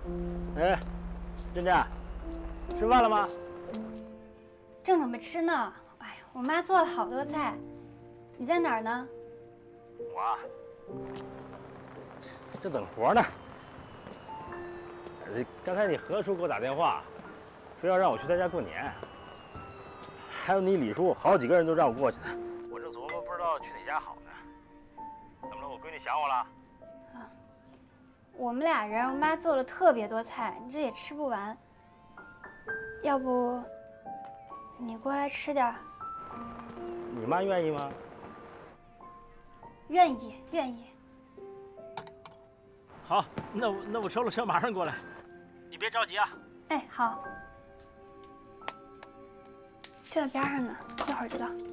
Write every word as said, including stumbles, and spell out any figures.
哎，珍珍，吃饭了吗？ 正准备吃呢。哎呀，我妈做了好多菜。你在哪儿呢？ 我啊，这等活呢。刚才你何叔给我打电话，说要让我去他家过年，还有你李叔，好几个人都让我过去呢。我正琢磨不知道去哪家好呢。怎么了？我闺女想我了？ 啊，我们俩人，我妈做了特别多菜，你这也吃不完。要不你过来吃点儿？ 你妈愿意吗？ 愿意，愿意。 好，那我那我收了车，马上过来。你别着急啊。 哎，好。就在边上呢，一会儿就到。